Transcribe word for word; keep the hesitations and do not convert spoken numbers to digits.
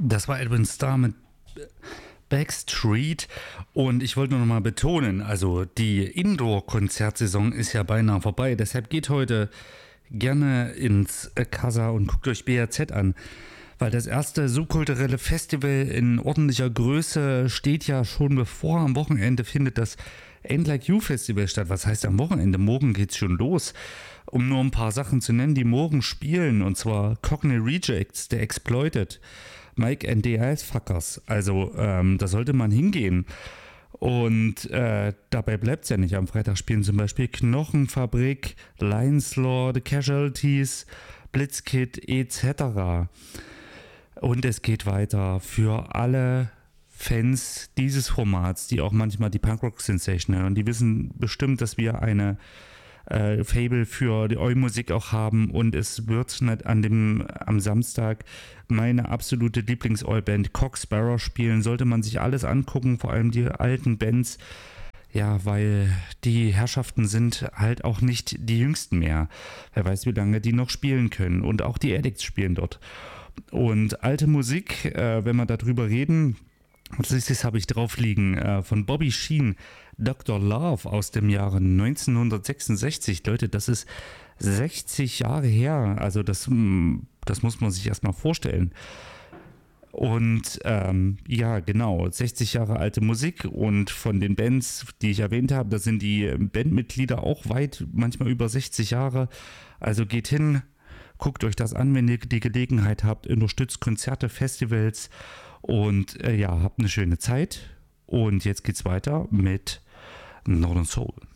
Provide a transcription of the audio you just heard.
Das war Edwin Starr mit Backstreet und ich wollte nur noch mal betonen, also die Indoor-Konzertsaison ist ja beinahe vorbei, deshalb geht heute gerne ins Casa und guckt euch B R Z an, weil das erste subkulturelle Festival in ordentlicher Größe steht ja schon bevor. Am Wochenende findet das Ain't Like You Festival statt. Was heißt am Wochenende? Morgen geht's schon los. Um nur ein paar Sachen zu nennen, die morgen spielen, und zwar Cockney Rejects, The Exploited, Mike and the Icefacers. Also ähm, da sollte man hingehen. Und äh, dabei bleibt es ja nicht. Am Freitag spielen zum Beispiel Knochenfabrik, Lionslaw, The Casualties, Blitzkid et cetera. Und es geht weiter für alle Fans dieses Formats, die auch manchmal die Punkrock-Sensation hören. Die wissen bestimmt, dass wir eine äh, Fable für die Oi-Musik auch haben, und es wird nicht an dem, am Samstag meine absolute Lieblings-Oi-Band Cock Sparrow spielen. Sollte man sich alles angucken, vor allem die alten Bands. Ja, weil die Herrschaften sind halt auch nicht die jüngsten mehr. Wer weiß, wie lange die noch spielen können. Und auch die Addicts spielen dort. Und alte Musik, äh, wenn wir darüber reden, das habe ich drauf liegen, äh, von Bobby Sheen, Doktor Love aus dem Jahre neunzehnhundertsechsundsechzig. Leute, das ist sechzig Jahre her. Also das, das muss man sich erstmal vorstellen. Und ähm, ja, genau, sechzig Jahre alte Musik, und von den Bands, die ich erwähnt habe, da sind die Bandmitglieder auch weit, manchmal über sechzig Jahre. Also geht hin, guckt euch das an, wenn ihr die Gelegenheit habt, unterstützt Konzerte, Festivals und äh, ja, habt eine schöne Zeit. Und jetzt geht's weiter mit Northern Soul.